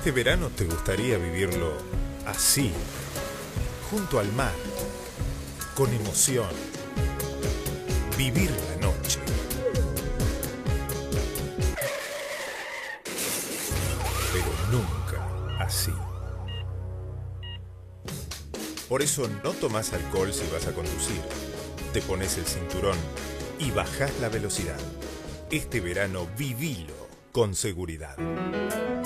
Este verano te gustaría vivirlo así, junto al mar, con emoción, vivir la noche. Pero nunca así. Por eso no tomás alcohol si vas a conducir. Te pones el cinturón y bajás la velocidad. Este verano vivilo con seguridad.